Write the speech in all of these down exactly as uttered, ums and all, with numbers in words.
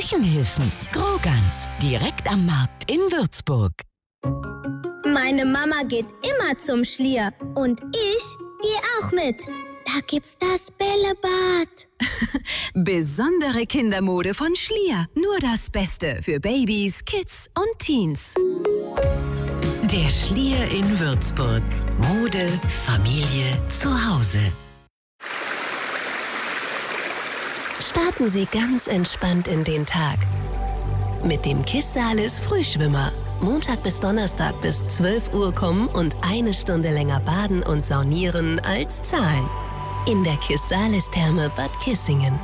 Küchenhilfen. Grogans, direkt am Markt in Würzburg. Meine Mama geht immer zum Schlier und ich gehe auch mit. Da gibt's das Bällebad. Besondere Kindermode von Schlier. Nur das Beste für Babys, Kids und Teens. Der Schlier in Würzburg. Mode, Familie, zu Hause. Starten Sie ganz entspannt in den Tag. Mit dem Kissalis Frühschwimmer. Montag bis Donnerstag bis zwölf Uhr kommen und eine Stunde länger baden und saunieren als zahlen. In der Kissalis-Therme Bad Kissingen.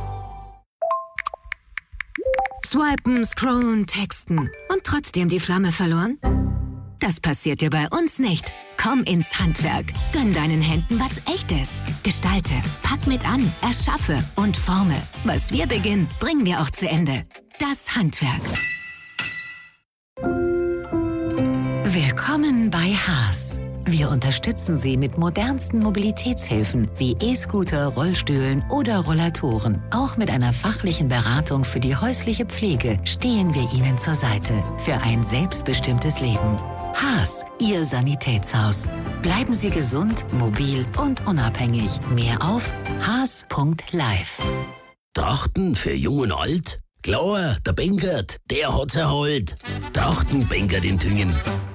Swipen, scrollen, texten und trotzdem die Flamme verloren? Das passiert dir bei uns nicht. Komm ins Handwerk. Gönn deinen Händen was Echtes. Gestalte, pack mit an, erschaffe und forme. Was wir beginnen, bringen wir auch zu Ende. Das Handwerk. Willkommen bei Haas. Wir unterstützen Sie mit modernsten Mobilitätshilfen wie E-Scooter, Rollstühlen oder Rollatoren. Auch mit einer fachlichen Beratung für die häusliche Pflege stehen wir Ihnen zur Seite für ein selbstbestimmtes Leben. Haas, Ihr Sanitätshaus. Bleiben Sie gesund, mobil und unabhängig. Mehr auf haas punkt live. Trachten für Jung und Alt? Klar, der Bengert, der hat's erholt. Trachten Bengert in Thüngen.